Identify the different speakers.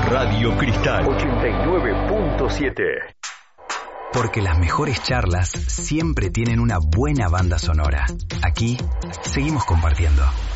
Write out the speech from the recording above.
Speaker 1: Radio Cristal 89.7.
Speaker 2: Porque las mejores charlas siempre tienen una buena banda sonora. Aquí seguimos compartiendo.